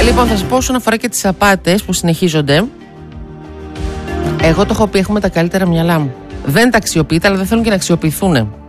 Λοιπόν, θα σας πω όσον αφορά και τις απάτες που συνεχίζονται. Εγώ το έχω πει, έχουμε τα καλύτερα μυαλά μου. Δεν τα αξιοποιείτε, αλλά δεν θέλουν και να αξιοποιηθούν.